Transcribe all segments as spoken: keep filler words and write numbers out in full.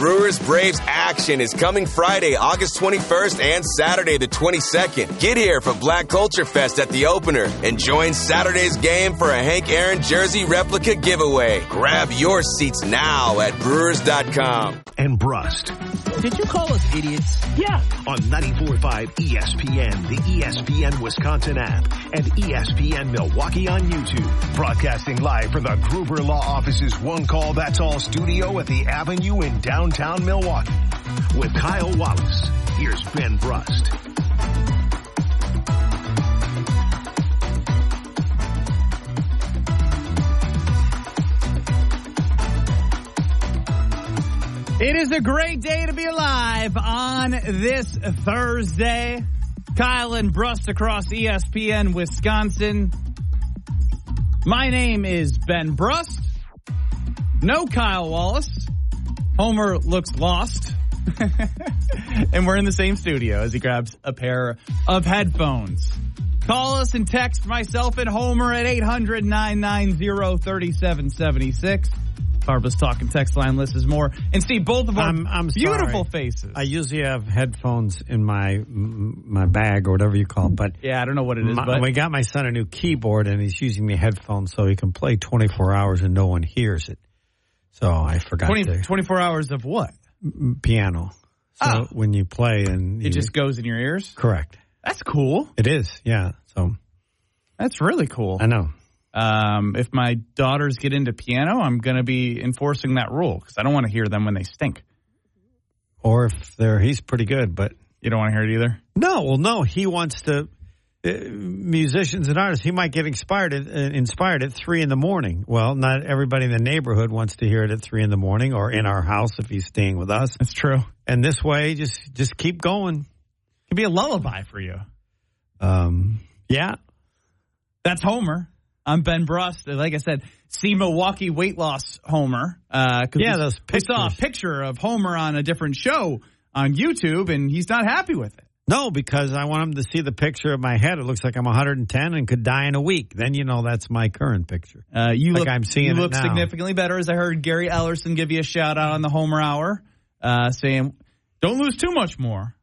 Brewers Braves action is coming Friday, August twenty-first and Saturday the twenty-second. Get here for Black Culture Fest at the opener and join Saturday's game for a Hank Aaron jersey replica giveaway. Grab your seats now at brewers dot com. And Brust. Did you call us idiots? Yeah. On ninety-four point five E S P N, the E S P N Wisconsin app, and E S P N Milwaukee on YouTube. Broadcasting live from the Gruber Law Office's One Call That's All studio at the Avenue in downtown Milwaukee. With Kyle Wallace, here's Ben Brust. It is a great day to be alive on this Thursday. Kyle and Brust across E S P N Wisconsin. My name is Ben Brust. No Kyle Wallace. Homer looks lost. And we're in the same studio as he grabs a pair of headphones. Call us and text myself and Homer at eight hundred, nine nine zero, three seven seven six. Barbara's talking text line list is more. And see both of our I'm, I'm beautiful sorry. faces. I usually have headphones in my my bag or whatever you call it. But yeah, I don't know what it is. My, but we got my son a new keyboard, and he's using the headphones so he can play twenty-four hours and no one hears it. So I forgot twenty, to. twenty-four hours of what? Piano. So oh. when you play and you, It just goes in your ears? Correct. That's cool. It is, yeah. So That's really cool. I know. Um, if my daughters get into piano, I'm going to be enforcing that rule because I don't want to hear them when they stink. Or if they're, he's pretty good, but. You don't want to hear it either? No, well, no. He wants to, uh, musicians and artists, he might get inspired at, uh, inspired at three in the morning. Well, not everybody in the neighborhood wants to hear it at three in the morning or in our house if he's staying with us. That's true. And this way, just, just keep going. It could be a lullaby for you. Um, yeah. That's Homer. I'm Ben Brust. Like I said, see Milwaukee weight loss Homer. Uh, yeah, we, those pictures. We saw a picture of Homer on a different show on YouTube, and he's not happy with it. No, because I want him to see the picture of my head. It looks like I'm one hundred ten and could die in a week. Then you know that's my current picture. Uh, you like look, I'm seeing you it look now. significantly better, as I heard Gary Ellerson give you a shout out on the Homer Hour, uh, saying, "Don't lose too much more."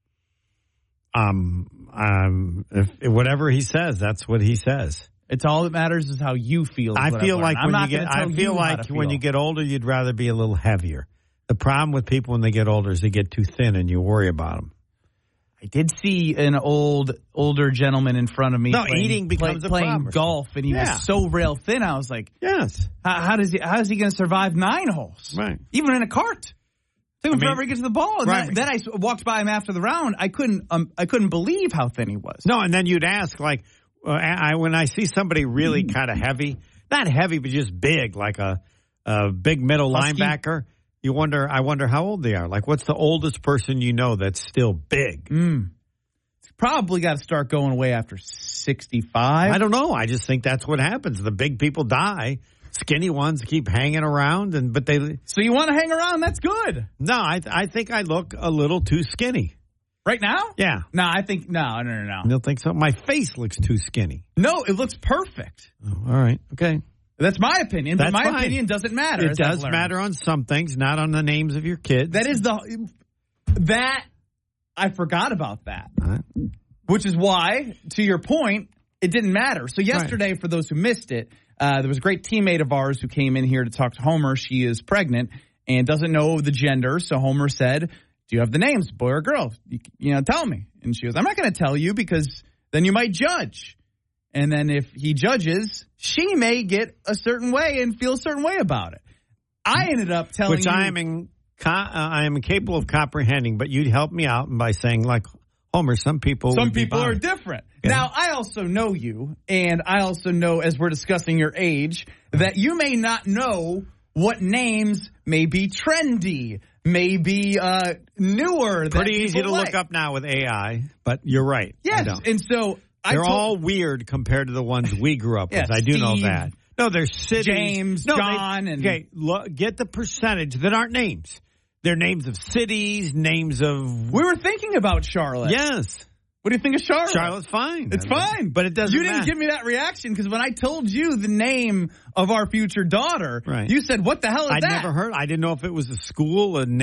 Um, um, if, whatever he says, that's what he says. It's all that matters is how you feel. I feel like I'm when not you get, I feel you like when feel. you get older, you'd rather be a little heavier. The problem with people when they get older is they get too thin, and you worry about them. I did see an old, older gentleman in front of me. No, playing, eating becomes play, a playing problem. golf, and he Yeah. was so rail thin. I was like, yes, how, how does he? How is he going to survive nine holes? Right, even in a cart. Took him I mean, forever to get to the ball. And right. then, then I walked by him after the round. I couldn't, um, I couldn't believe how thin he was. No, and then you'd ask like. Uh, I, when I see somebody really kind of heavy, not heavy, but just big, like a, a big middle Husky. linebacker, you wonder, I wonder how old they are. Like, what's the oldest person you know that's still big? Mm. Probably got to start going away after sixty-five. I don't know. I just think that's what happens. The big people die. Skinny ones keep hanging around, and but they. So you want to hang around? That's good. No, I I think I look a little too skinny. Right now? Yeah. No, I think, no, no, no, no. You don't think so? My face looks too skinny. No, it looks perfect. Oh, all right. Okay. That's my opinion, That's but my fine. opinion doesn't matter. It does matter on some things, not on the names of your kids. That is the, that, I forgot about that. Right. Which is why, to your point, it didn't matter. So yesterday, right. for those who missed it, uh, there was a great teammate of ours who came in here to talk to Homer. She is pregnant and doesn't know the gender, so Homer said, do you have the names, boy or girl? You, you know, tell me. And she goes, I'm not going to tell you because then you might judge. And then if he judges, she may get a certain way and feel a certain way about it. I ended up telling Which you. Which I am in, uh, I am capable of comprehending, but you'd help me out by saying, like, Homer, some people Some would be people are bothered. different. Okay. Now, I also know you, and I also know, as we're discussing your age, that you may not know what names may be trendy, may be uh, newer. Pretty that easy to like. look up now with A I, but you're right. Yes, and so I they're told, all weird compared to the ones we grew up yeah, with. I do Steve, know that. No, they're cities. James, no, John, they, and okay. Look, get the percentage that aren't names. They're names of cities, names of. We were thinking about Charlotte. Yes. What do you think of Charlotte? Charlotte's fine. It's fine. But it doesn't You didn't matter. give me that reaction because when I told you the name of our future daughter, right. you said, what the hell is I'd that? never heard. I didn't know if it was a school, a